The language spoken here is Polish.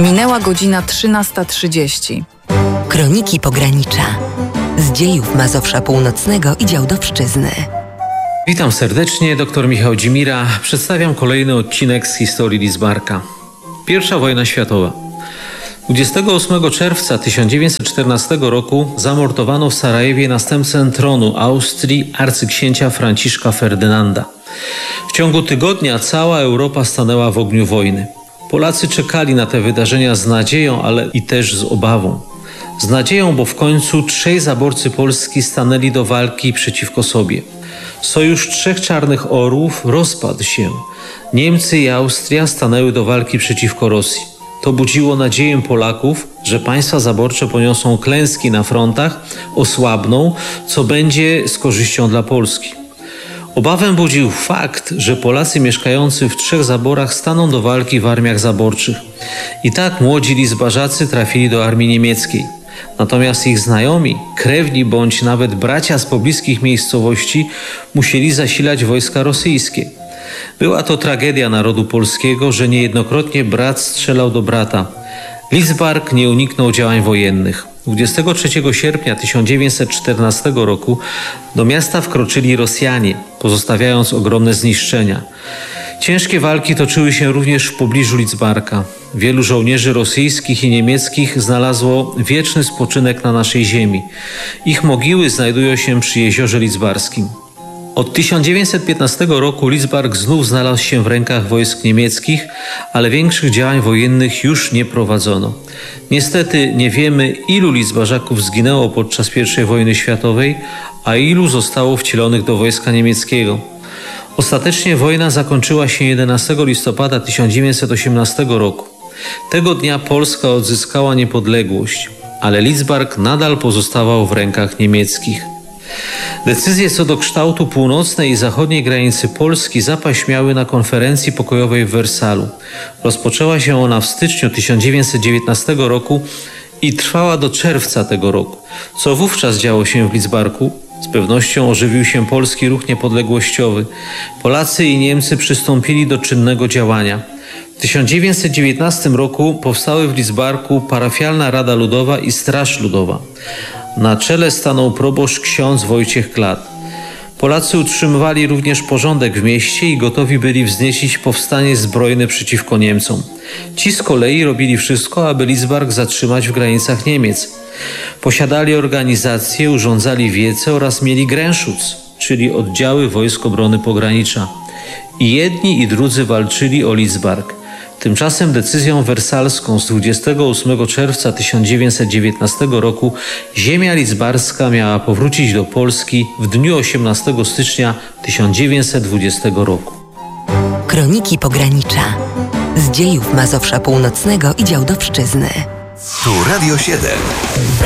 Minęła godzina 13:30. Kroniki Pogranicza. Z dziejów Mazowsza Północnego i Działdowszczyzny. Witam serdecznie, dr Michał Dzimira. Przedstawiam kolejny odcinek z historii Lidzbarka. I wojna światowa. 28 czerwca 1914 roku zamordowano w Sarajewie następcę tronu Austrii arcyksięcia Franciszka Ferdynanda. W ciągu tygodnia cała Europa stanęła w ogniu wojny. Polacy czekali na te wydarzenia z nadzieją, ale i też z obawą. Z nadzieją, bo w końcu trzej zaborcy Polski stanęli do walki przeciwko sobie. Sojusz trzech czarnych orłów rozpadł się. Niemcy i Austria stanęły do walki przeciwko Rosji. To budziło nadzieję Polaków, że państwa zaborcze poniosą klęski na frontach, osłabną, co będzie z korzyścią dla Polski. Obawę budził fakt, że Polacy mieszkający w trzech zaborach staną do walki w armiach zaborczych. I tak młodzi lidzbarzacy trafili do armii niemieckiej. Natomiast ich znajomi, krewni bądź nawet bracia z pobliskich miejscowości musieli zasilać wojska rosyjskie. Była to tragedia narodu polskiego, że niejednokrotnie brat strzelał do brata. Lidzbark nie uniknął działań wojennych. 23 sierpnia 1914 roku do miasta wkroczyli Rosjanie, pozostawiając ogromne zniszczenia. Ciężkie walki toczyły się również w pobliżu Lidzbarka. Wielu żołnierzy rosyjskich i niemieckich znalazło wieczny spoczynek na naszej ziemi. Ich mogiły znajdują się przy jeziorze Lidzbarskim. Od 1915 roku Lidzbark znów znalazł się w rękach wojsk niemieckich, ale większych działań wojennych już nie prowadzono. Niestety nie wiemy, ilu Lidzbarzaków zginęło podczas I wojny światowej, a ilu zostało wcielonych do wojska niemieckiego. Ostatecznie wojna zakończyła się 11 listopada 1918 roku. Tego dnia Polska odzyskała niepodległość, ale Lidzbark nadal pozostawał w rękach niemieckich. Decyzje co do kształtu północnej i zachodniej granicy Polski zapaśmiały na konferencji pokojowej w Wersalu. Rozpoczęła się ona w styczniu 1919 roku i trwała do czerwca tego roku. Co wówczas działo się w Lidzbarku? Z pewnością ożywił się polski ruch niepodległościowy. Polacy i Niemcy przystąpili do czynnego działania. W 1919 roku powstały w Lidzbarku Parafialna Rada Ludowa i Straż Ludowa. Na czele stanął proboszcz ksiądz Wojciech Klat. Polacy utrzymywali również porządek w mieście i gotowi byli wzniecić powstanie zbrojne przeciwko Niemcom. Ci z kolei robili wszystko, aby Lidzbark zatrzymać w granicach Niemiec. Posiadali organizację, urządzali wiece oraz mieli Gränschutz, czyli oddziały Wojsk Obrony Pogranicza. I jedni i drudzy walczyli o Lidzbark. Tymczasem decyzją wersalską z 28 czerwca 1919 roku ziemia lidzbarska miała powrócić do Polski w dniu 18 stycznia 1920 roku. Kroniki Pogranicza. Z dziejów Mazowsza Północnego i Działdowszczyzny. Tu Radio 7.